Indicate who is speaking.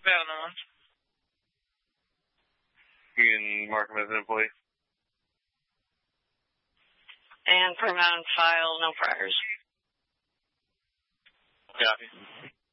Speaker 1: Vernon.
Speaker 2: You can mark him as an employee.
Speaker 3: And permit on file, no priors.
Speaker 2: Copy.